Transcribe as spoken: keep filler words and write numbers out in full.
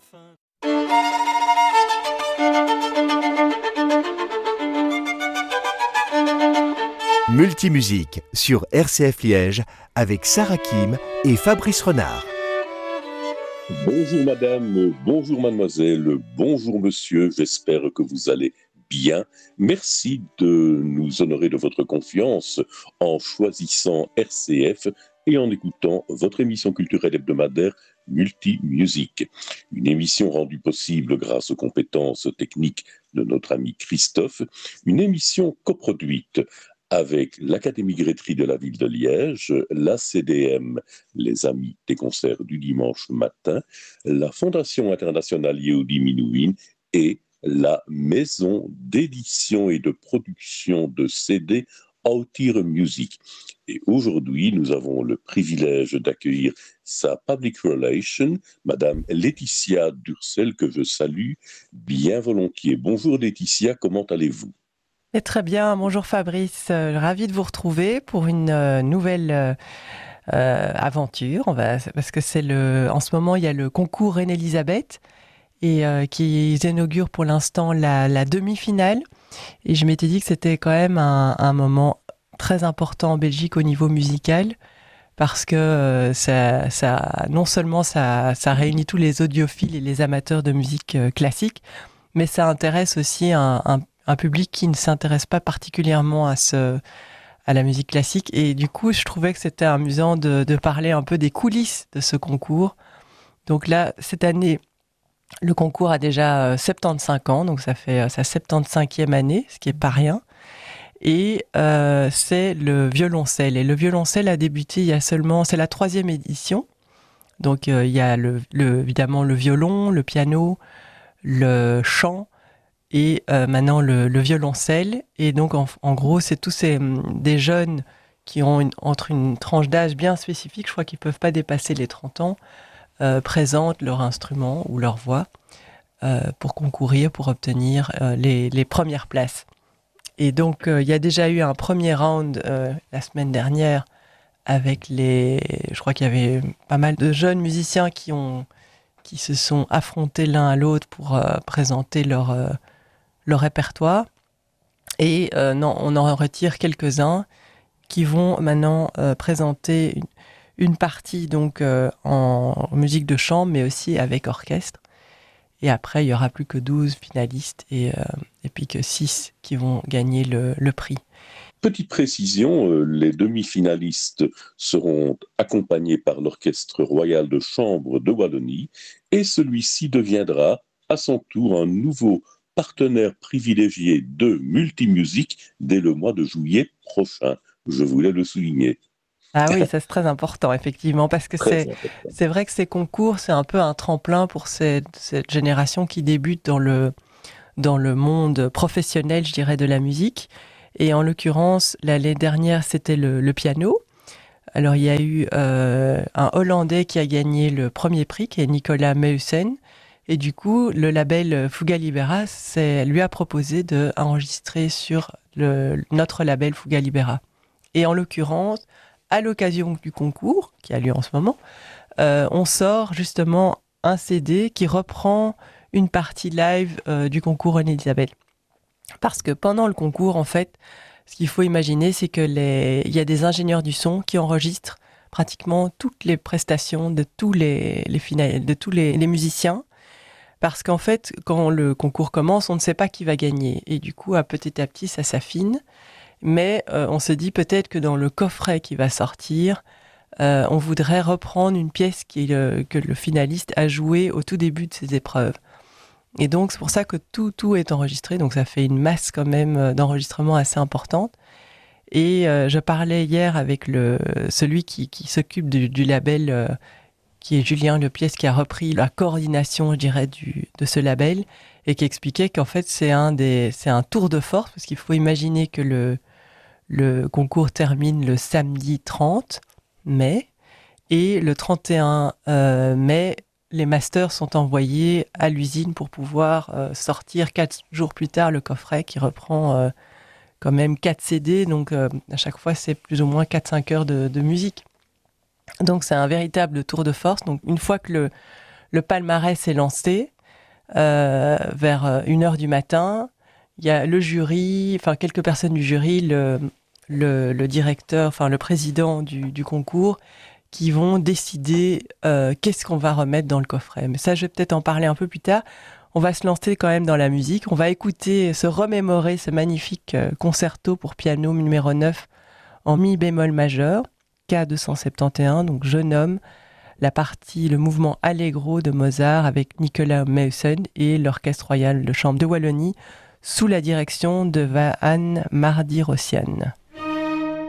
fin. Multimusique sur R C F Liège avec Sarah Kim et Fabrice Renard. Bonjour madame, bonjour mademoiselle, bonjour monsieur, j'espère que vous allez bien. Merci de nous honorer de votre confiance en choisissant R C F et en écoutant votre émission culturelle hebdomadaire Multimusique. Une émission rendue possible grâce aux compétences techniques de notre ami Christophe, une émission coproduite avec l'Académie Grétry de la ville de Liège, l'A C D M, les Amis des concerts du dimanche matin, la Fondation internationale Yehudi Menuhin et la maison d'édition et de production de C D Autir Music. Et aujourd'hui, nous avons le privilège d'accueillir sa public relation, Madame Laetitia Durcel, que je salue bien volontiers. Bonjour Laetitia, comment allez-vous ? Et très bien, bonjour Fabrice, euh, ravi de vous retrouver pour une euh, nouvelle euh, euh, aventure, on va, parce que c'est le, en ce moment il y a le concours Reine-Élisabeth et euh, qui inaugure pour l'instant la, la demi-finale, et je m'étais dit que c'était quand même un, un moment très important en Belgique au niveau musical, parce que euh, ça, ça, non seulement ça, ça réunit tous les audiophiles et les amateurs de musique euh, classique, mais ça intéresse aussi un, un un public qui ne s'intéresse pas particulièrement à, ce, à la musique classique. Et du coup, je trouvais que c'était amusant de, de parler un peu des coulisses de ce concours. Donc là, cette année, le concours a déjà soixante-quinze ans, donc ça fait sa soixante-quinzième année, ce qui n'est pas rien. Et euh, c'est le violoncelle. Et le violoncelle a débuté il y a seulement... C'est la troisième édition. Donc euh, il y a le, le, évidemment le violon, le piano, le chant, et euh, maintenant le, le violoncelle. Et donc en, en gros c'est tous ces, des jeunes qui ont une, entre une tranche d'âge bien spécifique, je crois qu'ils ne peuvent pas dépasser les trente ans, euh, présentent leur instrument ou leur voix euh, pour concourir, pour obtenir euh, les, les premières places. Et donc il euh, y a déjà eu un premier round euh, la semaine dernière avec les... Je crois qu'il y avait pas mal de jeunes musiciens qui, ont, qui se sont affrontés l'un à l'autre pour euh, présenter leur... Euh, leur répertoire, et euh, non, on en retire quelques-uns qui vont maintenant euh, présenter une, une partie donc euh, en musique de chambre, mais aussi avec orchestre. Et après, il y aura plus que douze finalistes et, euh, et puis que six qui vont gagner le, le prix. Petite précision, les demi-finalistes seront accompagnés par l'Orchestre royal de chambre de Wallonie, et celui-ci deviendra à son tour un nouveau partenaire privilégié de Multimusique dès le mois de juillet prochain. Je voulais le souligner. Ah oui, ça c'est très important, effectivement, parce que c'est, c'est vrai que ces concours, c'est un peu un tremplin pour cette, cette génération qui débute dans le, dans le monde professionnel, je dirais, de la musique. Et en l'occurrence, l'année dernière, c'était le, le piano. Alors, il y a eu euh, un Hollandais qui a gagné le premier prix, qui est Nicolas Meusen. Et du coup, le label Fuga Libera c'est, lui a proposé d'enregistrer sur le, notre label Fuga Libera. Et en l'occurrence, à l'occasion du concours, qui a lieu en ce moment, euh, on sort justement un C D qui reprend une partie live euh, du concours Reine-Élisabeth. Parce que pendant le concours, en fait, ce qu'il faut imaginer, c'est que les... il y a des ingénieurs du son qui enregistrent pratiquement toutes les prestations de tous les, les, finales, de tous les, les musiciens. Parce qu'en fait, quand le concours commence, on ne sait pas qui va gagner. Et du coup, à petit à petit, ça s'affine. Mais euh, on se dit peut-être que dans le coffret qui va sortir, euh, on voudrait reprendre une pièce qui, euh, que le finaliste a jouée au tout début de ses épreuves. Et donc, c'est pour ça que tout, tout est enregistré. Donc, ça fait une masse quand même d'enregistrement assez importante. Et euh, je parlais hier avec le, celui qui, qui s'occupe du, du label... Euh, qui est Julien Lepiès, qui a repris la coordination, je dirais, du, de ce label, et qui expliquait qu'en fait, c'est un, des, c'est un tour de force, parce qu'il faut imaginer que le, le concours termine le samedi trente mai, et le trente et un euh, mai, les masters sont envoyés à l'usine pour pouvoir euh, sortir quatre jours plus tard le coffret qui reprend euh, quand même quatre C D, donc euh, à chaque fois, c'est plus ou moins quatre à cinq heures de, de musique. Donc c'est un véritable tour de force. Donc une fois que le, le palmarès est lancé euh, vers une heure du matin. Il y a le jury, enfin quelques personnes du jury, le, le, le directeur, enfin le président du, du concours, qui vont décider euh, qu'est-ce qu'on va remettre dans le coffret. Mais ça, je vais peut-être en parler un peu plus tard. On va se lancer quand même dans la musique. On va écouter, se remémorer ce magnifique euh, concerto pour piano numéro neuf en mi bémol majeur, K deux cent soixante et onze, donc jeune homme, la partie, le mouvement Allegro de Mozart avec Nicolas Meusen et l'Orchestre Royal de Chambre de Wallonie sous la direction de Vahan Mardi-Rossian.